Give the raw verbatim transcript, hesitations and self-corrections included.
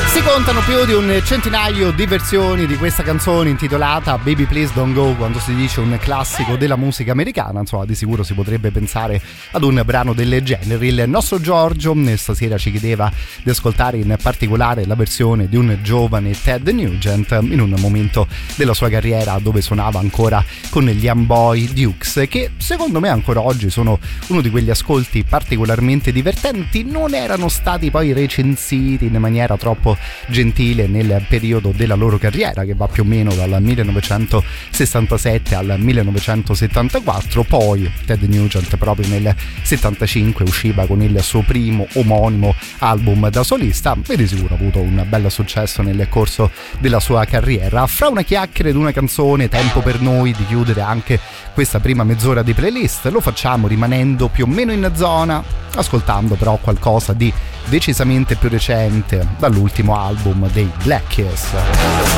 Si contano più di un centinaio di versioni di questa canzone intitolata Baby Please Don't Go, quando si dice un classico della musica americana. Insomma, di sicuro si potrebbe pensare ad un brano del genere. Il nostro Giorgio stasera ci chiedeva di ascoltare in particolare la versione di un giovane Ted Nugent in un momento della sua carriera dove suonava ancora con gli Amboy Dukes, che secondo me ancora oggi sono uno di quegli ascolti particolarmente divertenti. Non erano stati poi recensiti in maniera troppo gentile nel periodo della loro carriera, che va più o meno dal millenovecentosessantasette al millenovecentosettantaquattro. Poi Ted Nugent proprio nel settantacinque usciva con il suo primo omonimo album da solista e di sicuro ha avuto un bel successo nel corso della sua carriera. Fra una chiacchiera ed una canzone, tempo per noi di chiudere anche questa prima mezz'ora di playlist. Lo facciamo rimanendo più o meno in zona, ascoltando però qualcosa di decisamente più recente dall'ultimo album dei Black Keys.